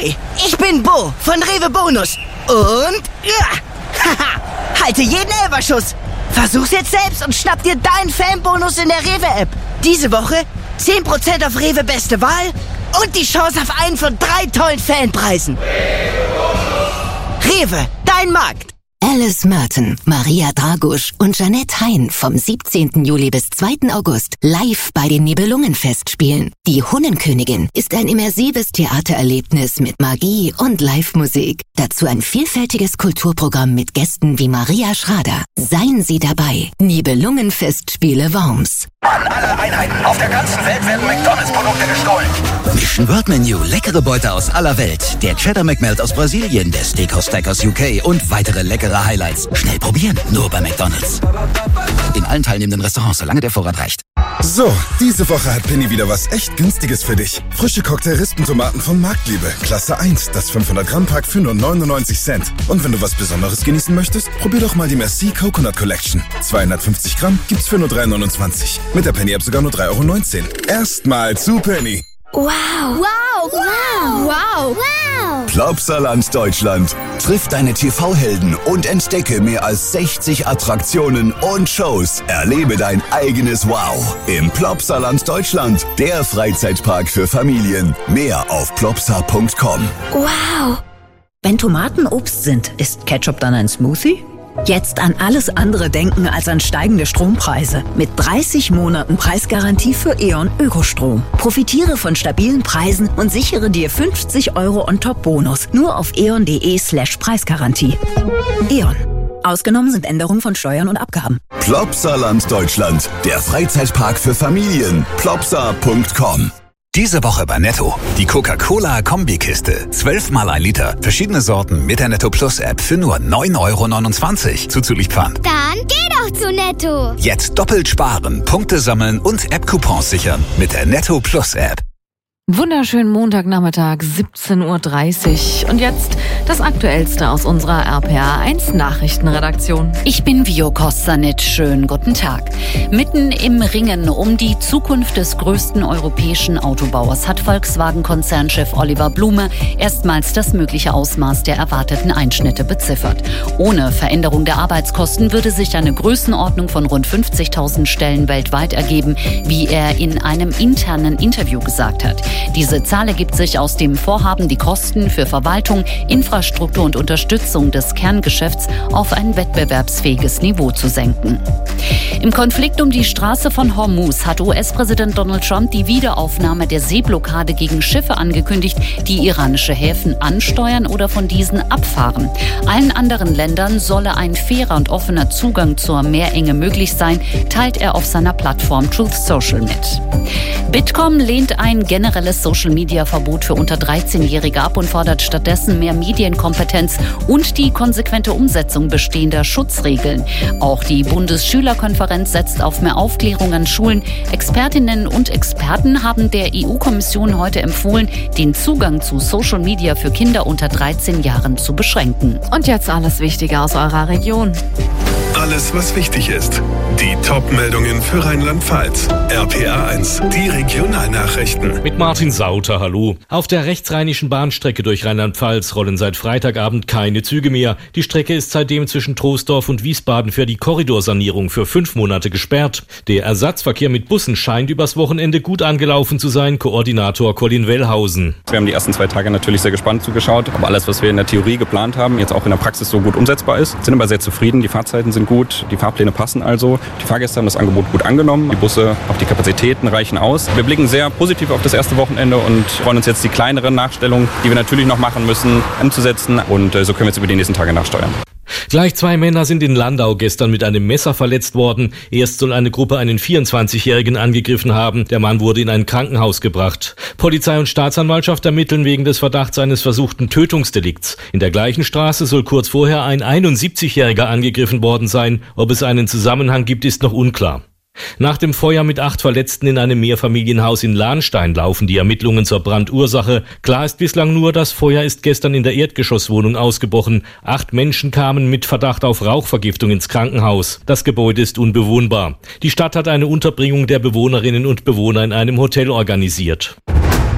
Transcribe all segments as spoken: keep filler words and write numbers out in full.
Hi, ich bin Bo von Rewe Bonus. Und, ja, haha, halte jeden Elferschuss. Versuch's jetzt selbst und schnapp dir deinen Fanbonus in der Rewe-App. Diese Woche zehn Prozent auf Rewe Beste Wahl und die Chance auf einen von drei tollen Fanpreisen. Rewe, dein Markt. Alice Merton, Maria Dragusch und Jeanette Hein vom siebzehnten Juli bis zweiten August live bei den Nibelungenfestspielen. Die Hunnenkönigin ist ein immersives Theatererlebnis mit Magie und Live-Musik. Dazu ein vielfältiges Kulturprogramm mit Gästen wie Maria Schrader. Seien Sie dabei. Nibelungenfestspiele Worms. An alle Einheiten auf der ganzen Welt werden McDonalds-Produkte gestohlen. Mission World Menu, leckere Beute aus aller Welt. Der Cheddar McMelt aus Brasilien, der Steakhouse Stack aus U K und weitere leckere Highlights. Schnell probieren, nur bei McDonalds. In allen teilnehmenden Restaurants, solange der Vorrat reicht. So, diese Woche hat Penny wieder was echt Günstiges für dich. Frische Cocktail-Rispentomaten von Marktliebe. Klasse eins, das fünfhundert Gramm Pack für nur neunundneunzig Cent. Und wenn du was Besonderes genießen möchtest, probier doch mal die Merci Coconut Collection. zweihundertfünfzig Gramm gibt's für nur drei neunundzwanzig. Mit der Penny-App sogar nur drei Euro neunzehn. Erstmal zu Penny. Wow. Wow. Wow. Wow. Wow. Plopsaland Deutschland. Triff deine T V-Helden und entdecke mehr als sechzig Attraktionen und Shows. Erlebe dein eigenes Wow im Plopsaland Deutschland. Der Freizeitpark für Familien. Mehr auf plopsa punkt com. Wow. Wenn Tomaten Obst sind, ist Ketchup dann ein Smoothie? Jetzt an alles andere denken als an steigende Strompreise. Mit dreißig Monaten Preisgarantie für E.ON Ökostrom. Profitiere von stabilen Preisen und sichere dir fünfzig Euro On-Top-Bonus. Nur auf eon.de slash Preisgarantie. E.ON. Ausgenommen sind Änderungen von Steuern und Abgaben. Plopsaland Deutschland. Der Freizeitpark für Familien. plopsa punkt com. Diese Woche bei Netto. Die Coca-Cola-Kombikiste. zwölfmal ein Liter. Verschiedene Sorten mit der Netto Plus App für nur neun Euro neunundzwanzig. Zuzüglich Pfand. Dann geh doch zu Netto. Jetzt doppelt sparen, Punkte sammeln und App-Coupons sichern mit der Netto Plus App. Wunderschönen Montagnachmittag, siebzehn Uhr dreißig. Und jetzt das Aktuellste aus unserer R P R eins Nachrichtenredaktion. Ich bin Vio Kostanic. Schönen guten Tag. Mitten im Ringen um die Zukunft des größten europäischen Autobauers hat Volkswagen-Konzernchef Oliver Blume erstmals das mögliche Ausmaß der erwarteten Einschnitte beziffert. Ohne Veränderung der Arbeitskosten würde sich eine Größenordnung von rund fünfzigtausend Stellen weltweit ergeben, wie er in einem internen Interview gesagt hat. Diese Zahl ergibt sich aus dem Vorhaben, die Kosten für Verwaltung, Infrastruktur und Unterstützung des Kerngeschäfts auf ein wettbewerbsfähiges Niveau zu senken. Im Konflikt um die Straße von Hormuz hat U S-Präsident Donald Trump die Wiederaufnahme der Seeblockade gegen Schiffe angekündigt, die iranische Häfen ansteuern oder von diesen abfahren. Allen anderen Ländern solle ein fairer und offener Zugang zur Meerenge möglich sein, teilt er auf seiner Plattform Truth Social mit. Bitkom lehnt ein generelles Social-Media-Verbot für unter dreizehnjährige ab und fordert stattdessen mehr Medienkompetenz und die konsequente Umsetzung bestehender Schutzregeln. Auch die Bundesschülerkonferenz setzt auf mehr Aufklärung an Schulen. Expertinnen und Experten haben der E U-Kommission heute empfohlen, den Zugang zu Social-Media für Kinder unter dreizehn Jahren zu beschränken. Und jetzt alles Wichtige aus eurer Region. Alles, was wichtig ist. Die Top-Meldungen für Rheinland-Pfalz. R P R eins, die Regionalnachrichten. Mit Martin Sauter, hallo. Auf der rechtsrheinischen Bahnstrecke durch Rheinland-Pfalz rollen seit Freitagabend keine Züge mehr. Die Strecke ist seitdem zwischen Troisdorf und Wiesbaden für die Korridorsanierung für fünf Monate gesperrt. Der Ersatzverkehr mit Bussen scheint übers Wochenende gut angelaufen zu sein, Koordinator Colin Wellhausen. Wir haben die ersten zwei Tage natürlich sehr gespannt zugeschaut, ob alles, was wir in der Theorie geplant haben, jetzt auch in der Praxis so gut umsetzbar ist. Sind aber sehr zufrieden, die Fahrzeiten sind gut, die Fahrpläne passen also. Die Fahrgäste haben das Angebot gut angenommen, die Busse, auch die Kapazitäten reichen aus. Wir blicken sehr positiv auf das erste Wochenende und freuen uns jetzt, die kleineren Nachstellungen, die wir natürlich noch machen müssen, umzusetzen, und so können wir jetzt über die nächsten Tage nachsteuern. Gleich zwei Männer sind in Landau gestern mit einem Messer verletzt worden. Erst soll eine Gruppe einen vierundzwanzigjährigen angegriffen haben. Der Mann wurde in ein Krankenhaus gebracht. Polizei und Staatsanwaltschaft ermitteln wegen des Verdachts eines versuchten Tötungsdelikts. In der gleichen Straße soll kurz vorher ein einundsiebzigjähriger angegriffen worden sein. Ob es einen Zusammenhang gibt, ist noch unklar. Nach dem Feuer mit acht Verletzten in einem Mehrfamilienhaus in Lahnstein laufen die Ermittlungen zur Brandursache. Klar ist bislang nur, das Feuer ist gestern in der Erdgeschosswohnung ausgebrochen. Acht Menschen kamen mit Verdacht auf Rauchvergiftung ins Krankenhaus. Das Gebäude ist unbewohnbar. Die Stadt hat eine Unterbringung der Bewohnerinnen und Bewohner in einem Hotel organisiert.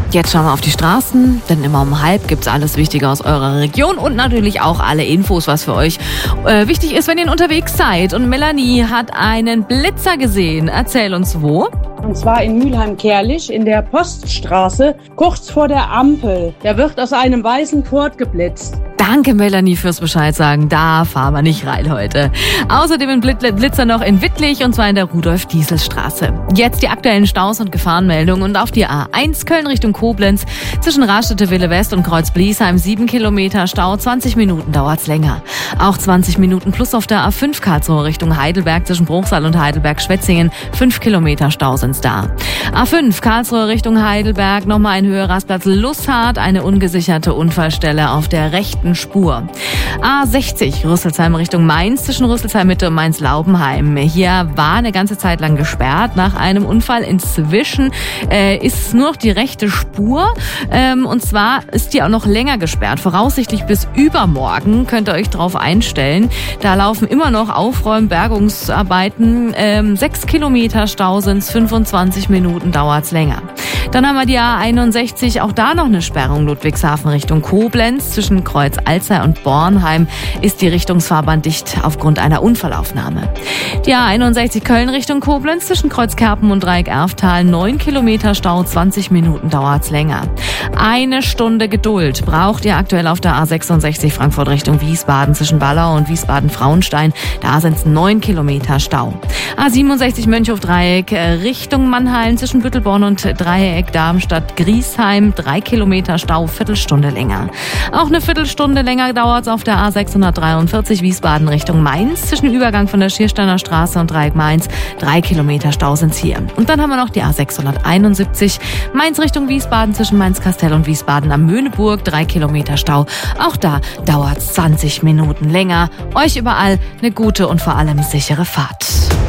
Jetzt schauen wir auf die Straßen, denn immer um halb gibt's alles Wichtige aus eurer Region und natürlich auch alle Infos, was für euch äh, wichtig ist, wenn ihr unterwegs seid. Und Melanie hat einen Blitzer gesehen. Erzähl uns, wo? Und zwar in Mülheim-Kerlich in der Poststraße, kurz vor der Ampel. Der wird aus einem weißen Ford geblitzt. Danke, Melanie, fürs Bescheid sagen. Da fahren wir nicht rein heute. Außerdem ein Blitzer noch in Wittlich, und zwar in der Rudolf-Diesel-Straße. Jetzt die aktuellen Staus und Gefahrenmeldungen. Und auf die A eins Köln Richtung Koblenz zwischen Raststätte Wille West und Kreuz-Bliesheim sieben Kilometer Stau, zwanzig Minuten dauert's länger. Auch zwanzig Minuten plus auf der A fünf Karlsruhe Richtung Heidelberg zwischen Bruchsal und Heidelberg-Schwetzingen. fünf Kilometer Stau sind's da. A fünf Karlsruhe Richtung Heidelberg, nochmal ein höherer Rastplatz Lusshardt, eine ungesicherte Unfallstelle auf der rechten Spur. A sechzig Rüsselsheim Richtung Mainz zwischen Rüsselsheim Mitte und Mainz-Laubenheim. Hier war eine ganze Zeit lang gesperrt nach einem Unfall. Inzwischen äh, ist nur noch die rechte Spur. Ähm, und zwar ist die auch noch länger gesperrt. Voraussichtlich bis übermorgen könnt ihr euch darauf einstellen. Da laufen immer noch Aufräumen, Bergungsarbeiten. Ähm, sechs Kilometer Stau sind's, fünfundzwanzig Minuten dauert's länger. Dann haben wir die A einundsechzig, auch da noch eine Sperrung Ludwigshafen Richtung Koblenz. Zwischen Kreuz-Alzey und Bornheim ist die Richtungsfahrbahn dicht aufgrund einer Unfallaufnahme. Die A einundsechzig Köln Richtung Koblenz zwischen Kreuzkerpen und Dreieck-Erftal, neun Kilometer Stau, zwanzig Minuten dauert's länger. Eine Stunde Geduld braucht ihr aktuell auf der A sechsundsechzig Frankfurt Richtung Wiesbaden zwischen Ballau und Wiesbaden-Frauenstein. Da sind's neun Kilometer Stau. A siebenundsechzig Mönchhof-Dreieck Richtung Mannheim zwischen Büttelborn und Dreieck Darmstadt-Griesheim, drei Kilometer Stau, Viertelstunde länger. Auch eine Viertelstunde länger dauert's auf der A sechshundertdreiundvierzig Wiesbaden Richtung Mainz zwischen Übergang von der Schiersteiner Straße und Dreieck Mainz. Drei Kilometer Stau sind's hier. Und dann haben wir noch die A sechshunderteinundsiebzig Mainz Richtung Wiesbaden zwischen Mainz-Kastel und Wiesbaden am Möhneburg. Drei Kilometer Stau. Auch da dauert's zwanzig Minuten länger. Euch überall eine gute und vor allem sichere Fahrt.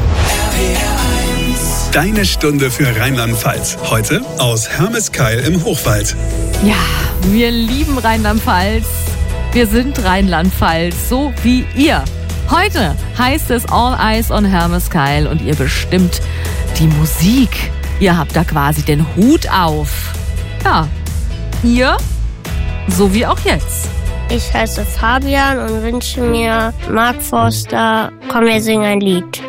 Deine Stunde für Rheinland-Pfalz. Heute aus Hermeskeil im Hochwald. Ja, wir lieben Rheinland-Pfalz. Wir sind Rheinland-Pfalz, so wie ihr. Heute heißt es All Eyes on Hermeskeil und ihr bestimmt die Musik. Ihr habt da quasi den Hut auf. Ja, ihr, so wie auch jetzt. Ich heiße Fabian und wünsche mir Mark Forster, komm, wir singen ein Lied.